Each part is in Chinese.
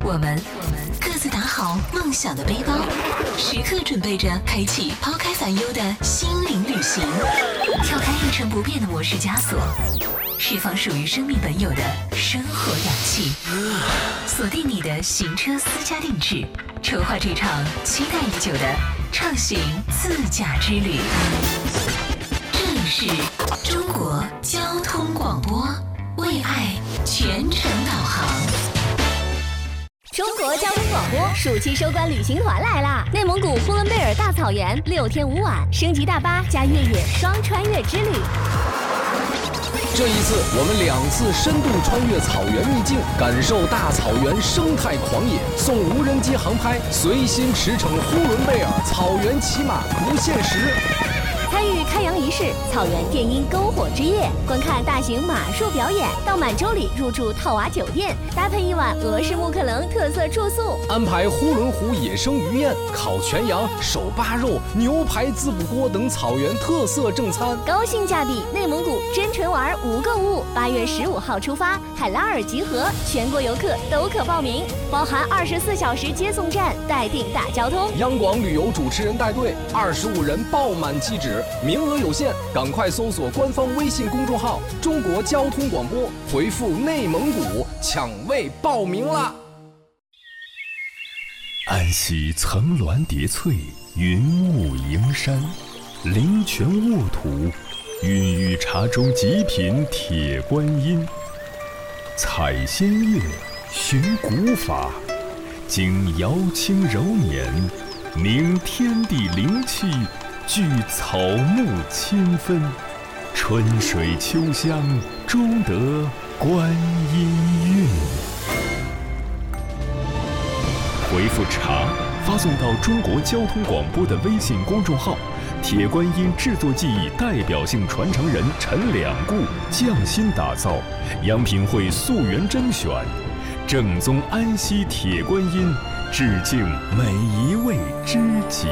我们各自打好梦想的背包，时刻准备着开启抛开烦忧的心灵旅行，跳开一成不变的模式枷锁，释放属于生命本有的生活氧气，锁定你的行车私家定制，筹划这场期待已久的畅行自驾之旅。这里是中国交通广播，为爱全程导航。 中国交通广播暑期收官旅行团来啦！内蒙古呼伦贝尔大草原6天5晚，升级大巴加越野双穿越之旅。 这一次，我们2次深度穿越草原秘境，感受大草原生态狂野，送无人机航拍，随心驰骋呼伦贝尔草原骑马不限时。 参与开洋仪式、草原电音篝火之夜，观看大型马术表演，到满洲里入住套娃酒店，搭配1晚俄式木克棱特色住宿， 安排呼伦湖野生鱼宴、烤全羊、手扒肉、牛排滋补锅等草原特色正餐， 高性价比内蒙古真纯玩无购物。8月15号出发，海拉尔集合，全国游客都可报名，包含24小时接送站，待定大交通。 央广旅游主持人带队，25人爆满机止。名额有限，赶快搜索官方微信公众号“中国交通广播”，回复“内蒙古”抢位报名啦！ 安溪层峦叠翠，云雾迎山，灵泉沃土，孕育茶中极品铁观音。采仙乐，寻古法，经瑶清柔年，明天地灵气，聚草木千分，春水秋香，终得观音韵。回复茶发送到中国交通广播的微信公众号，铁观音制作技艺代表性传承人陈两固匠心打造，央品会溯源甄选，正宗安溪铁观音，致敬每一位知己。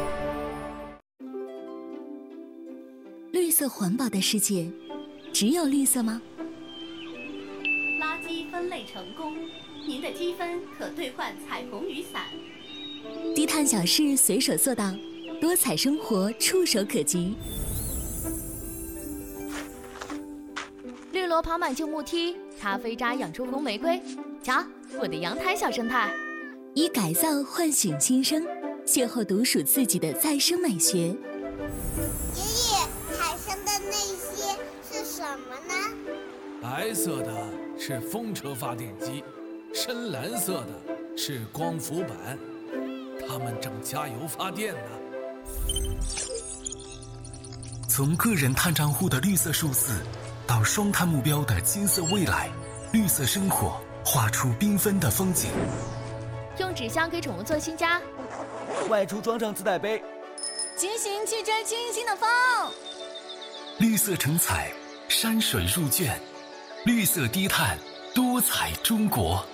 绿色环保的世界，只有绿色吗？ 垃圾分类成功，您的积分可兑换彩虹雨伞。 低碳小事随手做到，多彩生活触手可及。 绿萝爬满旧木梯，咖啡渣养出红玫瑰。瞧，我的阳台小生态。 以改造唤醒新生，邂逅独属自己的再生美学。 爷爷，海上的那些是什么呢？ 白色的是风车发电机，深蓝色的是光伏板，它们正加油发电呢。 从个人碳账户的绿色数字，到双碳目标的金色未来，绿色生活画出缤纷的风景。 用纸箱给宠物做新家， 外出装上自带杯， 骑行去追清新的风。 绿色成彩，山水入卷，绿色低碳，多彩中国。